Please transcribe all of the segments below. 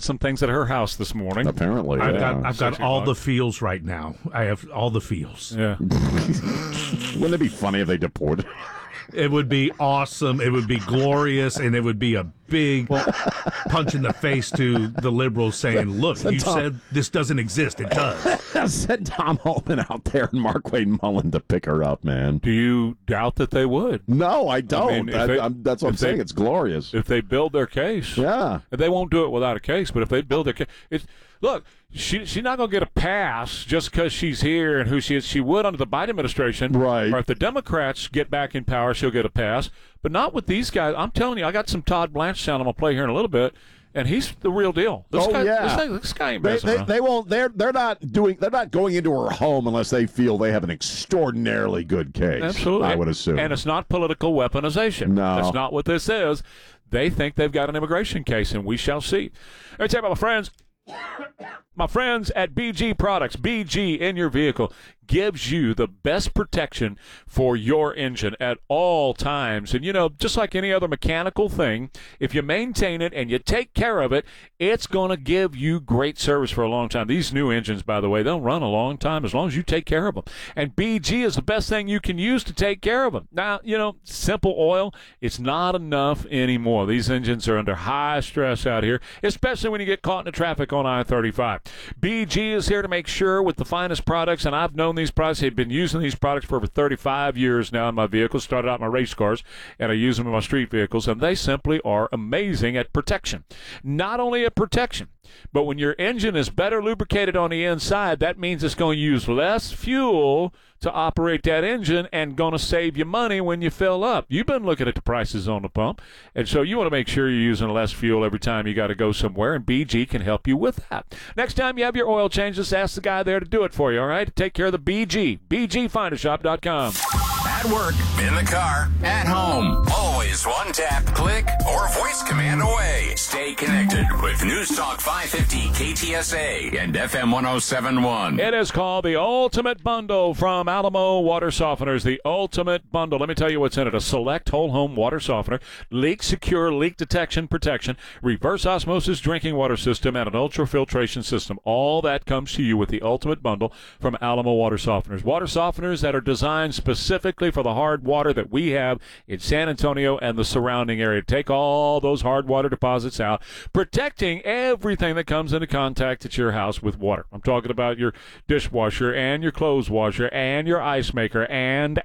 some things at her house this morning. Apparently, I've got all the feels right now. I have all the feels. Yeah. Wouldn't it be funny if they deported her? It would be awesome. It would be glorious, and it would be a big punch in the face to the liberals saying, look, you said this doesn't exist. It does. Send Tom Holman out there and Mark Wayne Mullen to pick her up, man. Do you doubt that they would? No, I don't. That's what I'm saying. It's glorious. If they build their case. Yeah. They won't do it without a case, but if they build their case. Look, she's not going to get a pass just because she's here and who she is. She would under the Biden administration. Right. Or if the Democrats get back in power, she'll get a pass. But not with these guys. I'm telling you, I got some Todd Blanche sound I'm going to play here in a little bit. And he's the real deal. This guy ain't messing around. They won't. They're not going into her home unless they feel they have an extraordinarily good case. Absolutely, I would assume. And it's not political weaponization. No, that's not what this is. They think they've got an immigration case, and we shall see. Let me tell you about my friends. My friends at BG Products. BG in your vehicle gives you the best protection for your engine at all times. And, just like any other mechanical thing, if you maintain it and you take care of it, it's going to give you great service for a long time. These new engines, by the way, they'll run a long time as long as you take care of them. And BG is the best thing you can use to take care of them. Now, simple oil, it's not enough anymore. These engines are under high stress out here, especially when you get caught in the traffic on I-35. BG is here to make sure with the finest products, and I've known these products. I've been using these products for over 35 years now in my vehicles. Started out in my race cars, and I use them in my street vehicles, and they simply are amazing at protection. Not only at protection, but when your engine is better lubricated on the inside, that means it's going to use less fuel to operate that engine and going to save you money when you fill up. You've been looking at the prices on the pump, and so you want to make sure you're using less fuel every time you got to go somewhere, and BG can help you with that. Next time you have your oil change, just ask the guy there to do it for you, all right? Take care of the BG. BGFinderShop.com. At work, in the car, at home. Always one tap, click, or voice command away. Stay connected with News Talk 550 KTSA and FM 1071. It is called the Ultimate Bundle from Alamo Water Softeners. The Ultimate Bundle. Let me tell you what's in it. A select whole home water softener, leak secure leak detection protection, reverse osmosis drinking water system, and an ultrafiltration system. All that comes to you with the Ultimate Bundle from Alamo Water Softeners. Water softeners that are designed specifically for the hard water that we have in San Antonio and the surrounding area. Take all those hard water deposits out, protecting everything that comes into contact at your house with water. I'm talking about your dishwasher and your clothes washer and your ice maker and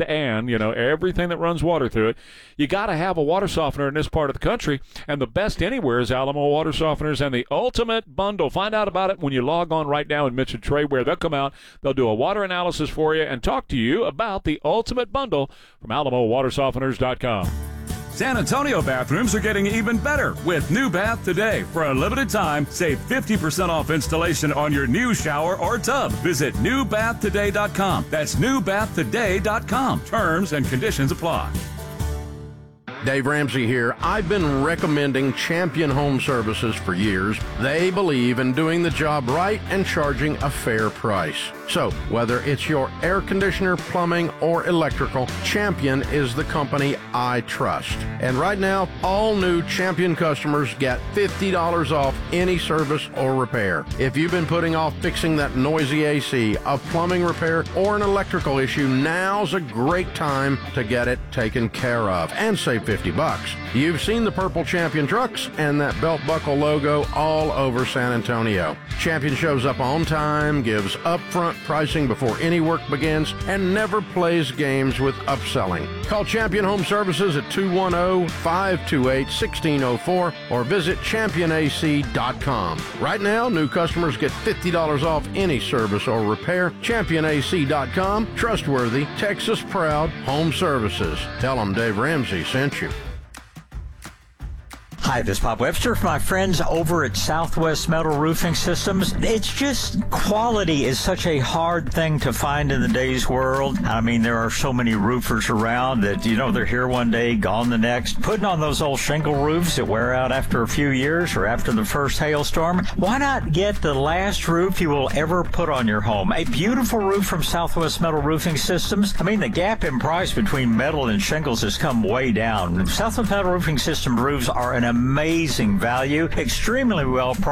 everything that runs water through it. You got to have a water softener in this part of the country, and the best anywhere is Alamo Water Softeners and the Ultimate Bundle. Find out about it when you log on right now and mention Trey Ware. They'll come out, they'll do a water analysis for you and talk to you about the Ultimate Bundle from AlamoWaterSofteners.com. San Antonio bathrooms are getting even better with New Bath Today. For a limited time, save 50% off installation on your new shower or tub. Visit newbathtoday.com. That's newbathtoday.com. Terms and conditions apply. Dave Ramsey here. I've been recommending Champion Home Services for years. They believe in doing the job right and charging a fair price. So, whether it's your air conditioner, plumbing, or electrical, Champion is the company I trust. And right now, all new Champion customers get $50 off any service or repair. If you've been putting off fixing that noisy AC, a plumbing repair, or an electrical issue, now's a great time to get it taken care of and save $50. You've seen the purple Champion trucks and that belt buckle logo all over San Antonio. Champion shows up on time, gives upfront pricing before any work begins, and never plays games with upselling. Call Champion Home Services at 210-528-1604 or visit championac.com. Right now, new customers get $50 off any service or repair. championac.com. Trustworthy, Texas proud home services. Tell them Dave Ramsey sent you. Hi, this is Bob Webster from my friends over at Southwest Metal Roofing Systems. It's just quality is such a hard thing to find in the day's world. I mean, there are so many roofers around that, they're here one day, gone the next. Putting on those old shingle roofs that wear out after a few years or after the first hailstorm. Why not get the last roof you will ever put on your home? A beautiful roof from Southwest Metal Roofing Systems. I mean, the gap in price between metal and shingles has come way down. Southwest Metal Roofing System roofs are an amazing value, extremely well priced.